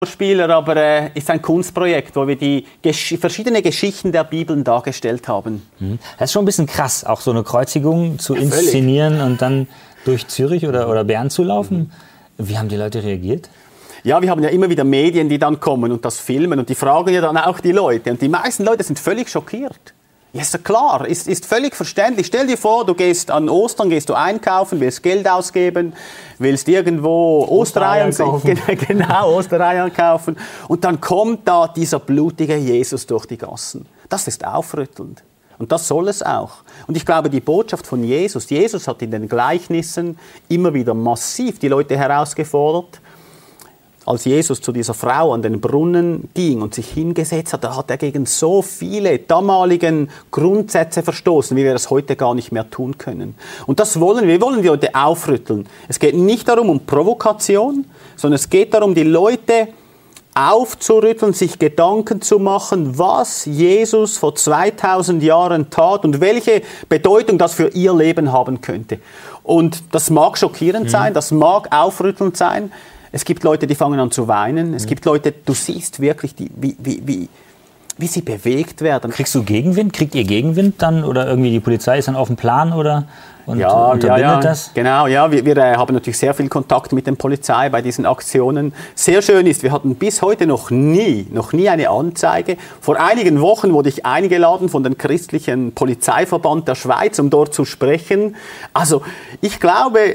Schauspieler, aber ist ein Kunstprojekt, wo wir die verschiedenen Geschichten der Bibeln dargestellt haben. Das ist schon ein bisschen krass, auch so eine Kreuzigung zu inszenieren und dann durch Zürich oder Bern zu laufen. Wie haben die Leute reagiert? Ja, wir haben ja immer wieder Medien, die dann kommen und das filmen und die fragen ja dann auch die Leute. Und die meisten Leute sind völlig schockiert. Ja, ist ja klar, ist völlig verständlich. Stell dir vor, du gehst an Ostern, gehst du einkaufen, willst Geld ausgeben, willst irgendwo Ostereiern kaufen. Genau, Ostereiern kaufen. Und dann kommt da dieser blutige Jesus durch die Gassen. Das ist aufrüttelnd. Und das soll es auch. Und ich glaube, die Botschaft von Jesus hat in den Gleichnissen immer wieder massiv die Leute herausgefordert. Als Jesus zu dieser Frau an den Brunnen ging und sich hingesetzt hat, da hat er gegen so viele damaligen Grundsätze verstoßen, wie wir es heute gar nicht mehr tun können. Und das wollen wir. Wir wollen die Leute aufrütteln. Es geht nicht darum, um Provokation, sondern es geht darum, die Leute aufzurütteln, sich Gedanken zu machen, was Jesus vor 2000 Jahren tat und welche Bedeutung das für ihr Leben haben könnte. Und das mag schockierend sein, das mag aufrüttelnd sein. Es gibt Leute, die fangen an zu weinen. Es gibt Leute, du siehst wirklich, wie sie bewegt werden. Kriegst du Gegenwind? Kriegt ihr Gegenwind dann? Oder irgendwie die Polizei ist dann auf dem Plan unterbindet das? Genau, ja. Wir haben natürlich sehr viel Kontakt mit der Polizei bei diesen Aktionen. Sehr schön ist, wir hatten bis heute noch nie eine Anzeige. Vor einigen Wochen wurde ich eingeladen von dem christlichen Polizeiverband der Schweiz, um dort zu sprechen. Also ich glaube,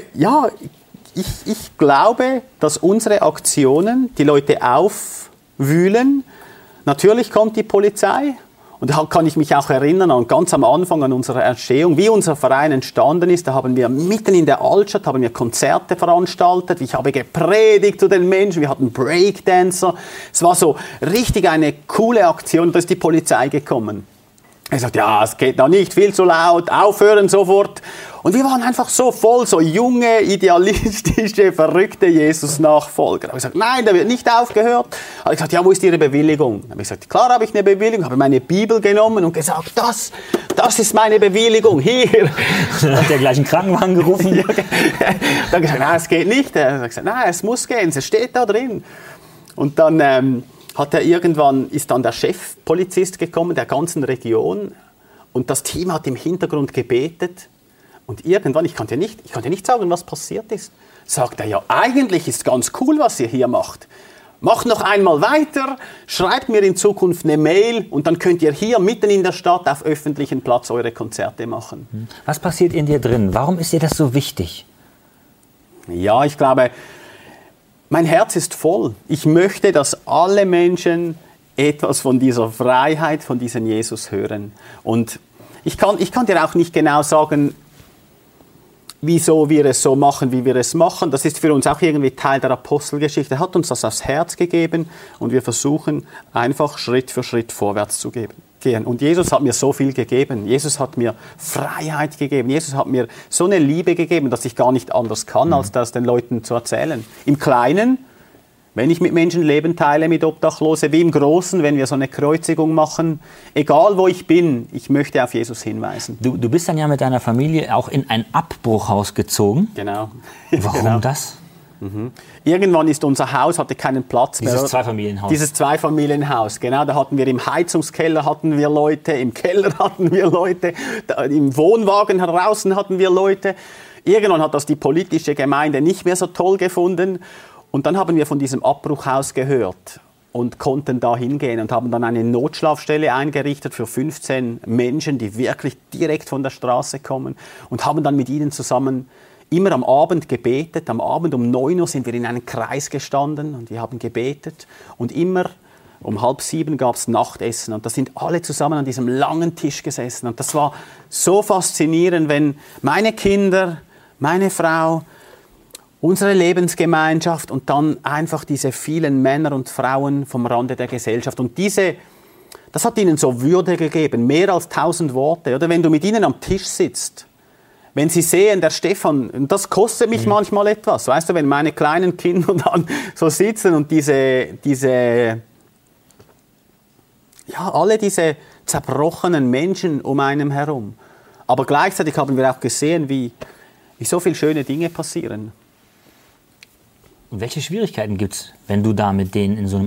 ich glaube, dass unsere Aktionen die Leute aufwühlen. Natürlich kommt die Polizei. Und da kann ich mich auch erinnern an ganz am Anfang an unserer Entstehung, wie unser Verein entstanden ist. Da haben wir mitten in der Altstadt Konzerte veranstaltet. Ich habe gepredigt zu den Menschen. Wir hatten Breakdancer. Es war so richtig eine coole Aktion. Da ist die Polizei gekommen. Er sagt, ja, es geht noch nicht, viel zu laut, aufhören sofort. Und wir waren einfach so voll, so junge, idealistische, verrückte Jesus-Nachfolger. Da habe ich gesagt, nein, da wird nicht aufgehört. Da habe ich gesagt, ja, wo ist Ihre Bewilligung? Da habe ich gesagt, klar habe ich eine Bewilligung, habe meine Bibel genommen und gesagt, das ist meine Bewilligung, hier. Dann hat er gleich einen Krankenwagen gerufen. Ja, dann habe ich gesagt, nein, es geht nicht. Er hat gesagt, nein, es muss gehen, es steht da drin. Und dann ist dann der Chefpolizist gekommen der ganzen Region und das Team hat im Hintergrund gebetet und irgendwann, ich konnte nicht sagen, was passiert ist, sagt er, ja, eigentlich ist ganz cool, was ihr hier macht. Macht noch einmal weiter, schreibt mir in Zukunft eine Mail und dann könnt ihr hier mitten in der Stadt auf öffentlichem Platz eure Konzerte machen. Was passiert in dir drin? Warum ist dir das so wichtig? Ja, ich glaube, mein Herz ist voll. Ich möchte, dass alle Menschen etwas von dieser Freiheit, von diesem Jesus hören. Und ich kann dir auch nicht genau sagen, wieso wir es so machen, wie wir es machen. Das ist für uns auch irgendwie Teil der Apostelgeschichte. Er hat uns das aufs Herz gegeben und wir versuchen einfach Schritt für Schritt vorwärts zu gehen. Und Jesus hat mir so viel gegeben. Jesus hat mir Freiheit gegeben. Jesus hat mir so eine Liebe gegeben, dass ich gar nicht anders kann, als das den Leuten zu erzählen. Im Kleinen, wenn ich mit Menschen Leben teile, mit Obdachlosen, wie im Großen, wenn wir so eine Kreuzigung machen. Egal wo ich bin, ich möchte auf Jesus hinweisen. Du bist dann ja mit deiner Familie auch in ein Abbruchhaus gezogen. Genau. Warum genau. das? Irgendwann ist unser Haus, hatte keinen Platz mehr. Dieses Zweifamilienhaus. Dieses Zweifamilienhaus, genau. Da hatten wir im Heizungskeller hatten wir Leute, im Keller hatten wir Leute, im Wohnwagen draußen hatten wir Leute. Irgendwann hat das die politische Gemeinde nicht mehr so toll gefunden. Und dann haben wir von diesem Abbruchhaus gehört und konnten da hingehen und haben dann eine Notschlafstelle eingerichtet für 15 Menschen, die wirklich direkt von der Straße kommen und haben dann mit ihnen zusammen immer am Abend gebetet. Am Abend um 9 Uhr sind wir in einem Kreis gestanden und wir haben gebetet. Und immer um 6:30 gab es Nachtessen. Und da sind alle zusammen an diesem langen Tisch gesessen. Und das war so faszinierend, wenn meine Kinder, meine Frau, unsere Lebensgemeinschaft und dann einfach diese vielen Männer und Frauen vom Rande der Gesellschaft. Und das hat ihnen so Würde gegeben, mehr als 1000 Worte. Oder wenn du mit ihnen am Tisch sitzt, wenn sie sehen, der Stefan, das kostet mich manchmal etwas. Weißt du, wenn meine kleinen Kinder dann so sitzen und alle diese zerbrochenen Menschen um einen herum. Aber gleichzeitig haben wir auch gesehen, wie so viele schöne Dinge passieren. Welche Schwierigkeiten gibt es, wenn du da mit denen in so einem